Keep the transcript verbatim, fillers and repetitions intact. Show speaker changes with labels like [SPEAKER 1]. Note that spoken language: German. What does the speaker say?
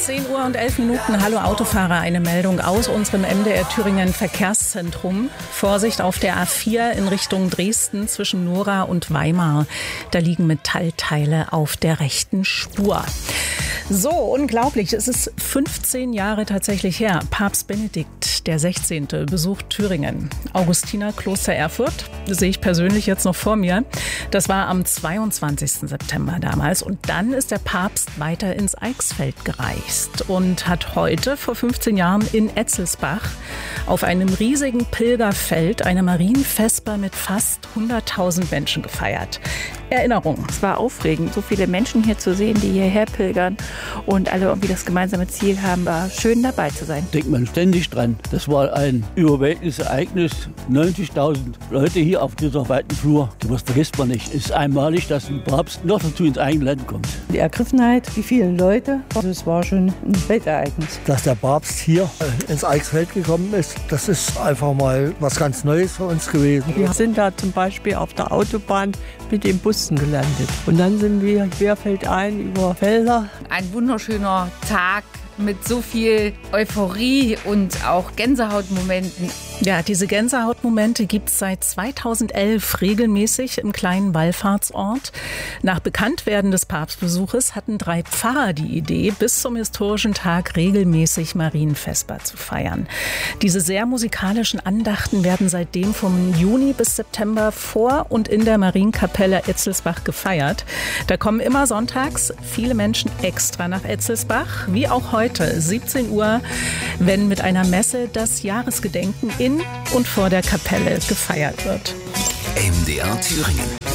[SPEAKER 1] zehn Uhr und elf Minuten. Hallo Autofahrer, eine Meldung aus unserem M D R Thüringen Verkehrszentrum. Vorsicht auf der A vier in Richtung Dresden zwischen Nora und Weimar. Da liegen Metallteile auf der rechten Spur. So, unglaublich. Es ist fünfzehn Jahre tatsächlich her. Papst Benedikt der Sechzehnte besucht Thüringen. Augustinerkloster Erfurt, das sehe ich persönlich jetzt noch vor mir. Das war am zweiundzwanzigsten September damals. Und dann ist der Papst weiter ins Eichsfeld gereist und hat heute vor fünfzehn Jahren in Etzelsbach auf einem riesigen Pilgerfeld eine Marienvesper mit fast hunderttausend Menschen gefeiert. Erinnerung.
[SPEAKER 2] Es war aufregend, so viele Menschen hier zu sehen, die hierher pilgern und alle irgendwie das gemeinsame Ziel haben, war schön dabei zu sein.
[SPEAKER 3] Denkt man ständig dran. Das war ein überwältigendes Ereignis. neunzigtausend Leute hier auf dieser weiten Flur. Das vergisst man nicht. Es ist einmalig, dass ein Papst noch dazu ins eigene Land kommt.
[SPEAKER 4] Die Ergriffenheit, die vielen Leute, also es war schon ein Weltereignis.
[SPEAKER 5] Dass der Papst hier ins Eichsfeld gekommen ist, das ist einfach mal was ganz Neues für uns gewesen.
[SPEAKER 6] Wir sind da zum Beispiel auf der Autobahn mit den Bussen gelandet. Und dann sind wir querfeldein über Felder.
[SPEAKER 7] Ein wunderschöner Tag mit so viel Euphorie und auch Gänsehautmomenten.
[SPEAKER 1] Ja, diese Gänsehautmomente gibt es seit zweitausendelf regelmäßig im kleinen Wallfahrtsort. Nach Bekanntwerden des Papstbesuches hatten drei Pfarrer die Idee, bis zum historischen Tag regelmäßig Marienvesper zu feiern. Diese sehr musikalischen Andachten werden seitdem vom Juni bis September vor und in der Marienkapelle Etzelsbach gefeiert. Da kommen immer sonntags viele Menschen extra nach Etzelsbach, wie auch heute, siebzehn Uhr, wenn mit einer Messe das Jahresgedenken in und vor der Kapelle gefeiert wird.
[SPEAKER 8] M D R Thüringen.